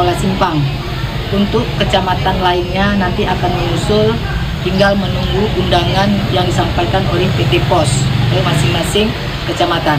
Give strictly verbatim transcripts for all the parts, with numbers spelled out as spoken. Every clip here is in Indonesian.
Kuala Simpang. Untuk kecamatan lainnya nanti akan menyusul, tinggal menunggu undangan yang disampaikan oleh P T Pos ke masing-masing kecamatan.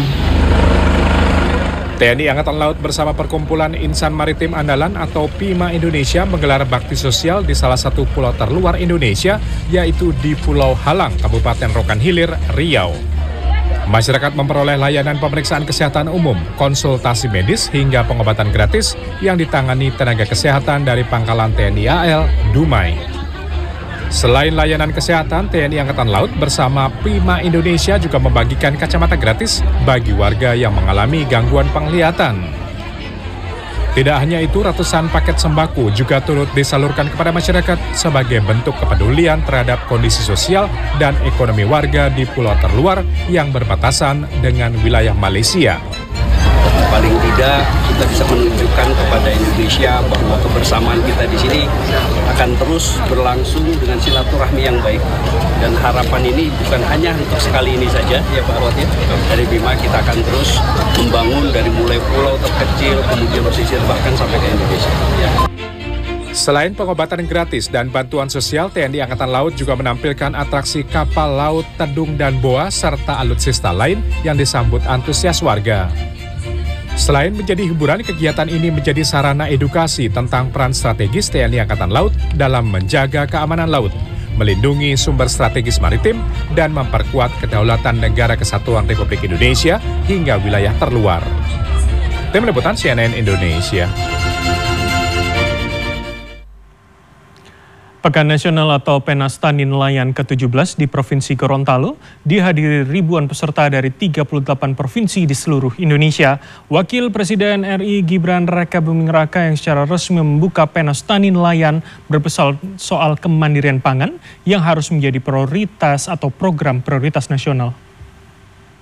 T N I Angkatan Laut bersama Perkumpulan Insan Maritim Andalan atau P I M A Indonesia menggelar bakti sosial di salah satu pulau terluar Indonesia, yaitu di Pulau Halang, Kabupaten Rokan Hilir, Riau. Masyarakat memperoleh layanan pemeriksaan kesehatan umum, konsultasi medis, hingga pengobatan gratis yang ditangani tenaga kesehatan dari Pangkalan T N I A L, Dumai. Selain layanan kesehatan, T N I Angkatan Laut bersama P I M A Indonesia juga membagikan kacamata gratis bagi warga yang mengalami gangguan penglihatan. Tidak hanya itu, ratusan paket sembako juga turut disalurkan kepada masyarakat sebagai bentuk kepedulian terhadap kondisi sosial dan ekonomi warga di pulau terluar yang berbatasan dengan wilayah Malaysia. Paling tidak kita bisa menunjukkan kepada Indonesia bahwa kebersamaan kita di sini akan terus berlangsung dengan silaturahmi yang baik. Dan harapan ini bukan hanya untuk sekali ini saja, ya Pak Arwat ya. Dari B I M A kita akan terus membangun dari mulai pulau terkecil, kemudian pesisir, bahkan sampai ke Indonesia. Ya. Selain pengobatan gratis dan bantuan sosial, T N I Angkatan Laut juga menampilkan atraksi kapal laut, tedung dan boa, serta alutsista lain yang disambut antusias warga. Selain menjadi hiburan, kegiatan ini menjadi sarana edukasi tentang peran strategis T N I Angkatan Laut dalam menjaga keamanan laut, melindungi sumber strategis maritim, dan memperkuat kedaulatan Negara Kesatuan Republik Indonesia hingga wilayah terluar. Tim Liputan C N N Indonesia. Pekan Nasional atau Penas Tani Nelayan ke tujuh belas di Provinsi Gorontalo dihadiri ribuan peserta dari tiga puluh delapan provinsi di seluruh Indonesia. Wakil Presiden R I Gibran Raka Buming Raka yang secara resmi membuka Penas Tani Nelayan berpesan soal kemandirian pangan yang harus menjadi prioritas atau program prioritas nasional.